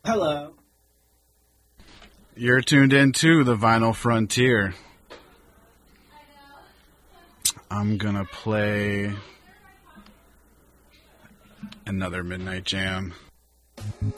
Hello. You're tuned into the Vinyl Frontier. I'm gonna play another Midnight Jam.